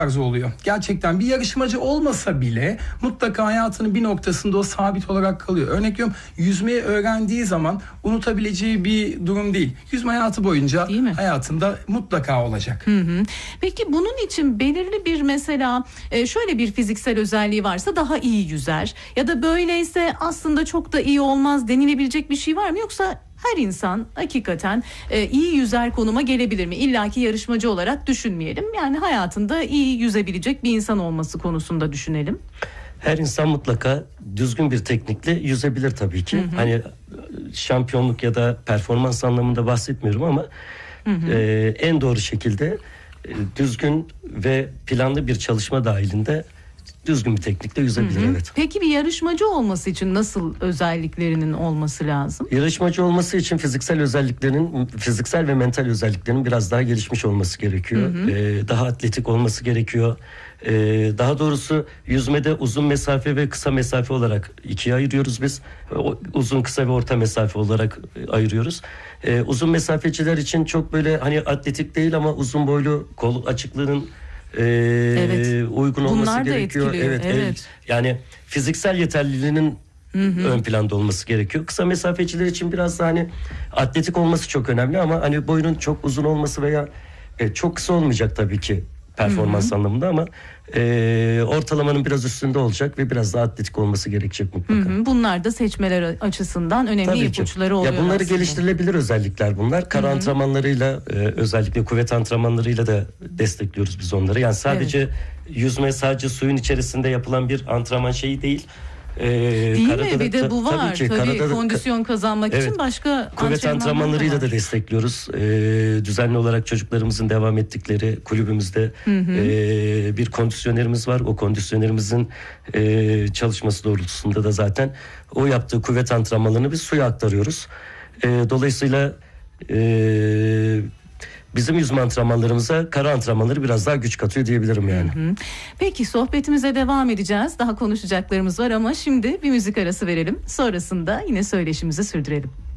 tarzı oluyor. Gerçekten bir yarışmacı olmasa bile mutlaka hayatının bir noktasında o sabit olarak kalıyor. Örnek veriyorum, yüzmeyi öğrendiği zaman unutabileceği bir durum değil. Yüzme hayatı boyunca hayatında mutlaka olacak. Peki bunun için belirli bir mesela şöyle bir fiziksel özelliği varsa daha iyi yüzer ya da böyleyse aslında çok da iyi olmaz denilebilecek bir şey var mı, yoksa her insan hakikaten iyi yüzer konuma gelebilir mi? İlla ki yarışmacı olarak düşünmeyelim. Yani hayatında iyi yüzebilecek bir insan olması konusunda düşünelim. Her insan mutlaka düzgün bir teknikle yüzebilir tabii ki. Hani şampiyonluk ya da performans anlamında bahsetmiyorum ama en doğru şekilde düzgün ve planlı bir çalışma dahilinde düzgün bir teknikle yüzebilir. Evet. Peki bir yarışmacı olması için nasıl özelliklerinin olması lazım? Yarışmacı olması için fiziksel ve mental özelliklerinin biraz daha gelişmiş olması gerekiyor. Daha atletik olması gerekiyor. Daha doğrusu yüzmede uzun mesafe ve kısa mesafe olarak ikiye ayırıyoruz biz. Uzun, kısa ve orta mesafe olarak ayırıyoruz. Uzun mesafeciler için çok böyle hani atletik değil ama uzun boylu, kol açıklığının uygun olması bunlar gerekiyor. Evet. Yani fiziksel yeterliliğinin ön planda olması gerekiyor. Kısa mesafeciler için biraz da hani atletik olması çok önemli ama hani boyunun çok uzun olması veya çok kısa olmayacak tabii ki performans anlamında ama ortalamanın biraz üstünde olacak ve biraz daha atletik olması gerekecek mutlaka. Bunlar da seçmeler açısından önemli ipuçları oluyor. Ya bunları aslında geliştirilebilir özellikler bunlar. Kara antrenmanlarıyla özellikle kuvvet antrenmanlarıyla da destekliyoruz biz onları. Yani sadece yüzme sadece suyun içerisinde yapılan bir antrenman şeyi değil. Değil mi? Bir de bu var. Tabii kondisyon kazanmak için başka kuvvet antrenmanlarıyla da destekliyoruz. Düzenli olarak çocuklarımızın devam ettikleri kulübümüzde bir kondisyonerimiz var. O kondisyonerimizin çalışması doğrultusunda da zaten o yaptığı kuvvet antrenmanlarını biz suya aktarıyoruz. Dolayısıyla bizim yüzme antrenmanlarımıza kara antrenmanları biraz daha güç katıyor diyebilirim yani. Peki sohbetimize devam edeceğiz. Daha konuşacaklarımız var ama şimdi bir müzik arası verelim. Sonrasında yine söyleşimizi sürdürelim.